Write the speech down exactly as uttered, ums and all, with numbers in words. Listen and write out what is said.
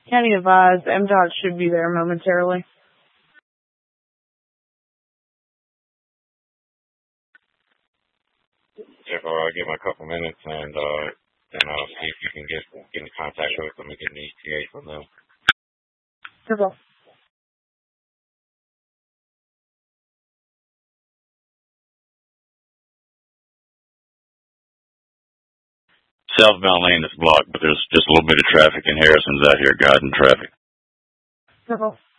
County advised M D O T should be there momentarily. If uh, give me a couple minutes and uh, then I'll see if you can get get in contact with them and get an E T A from them. Purple. Southbound lane is blocked, but there's just a little bit of traffic in Harrison's out here guiding traffic. Purple.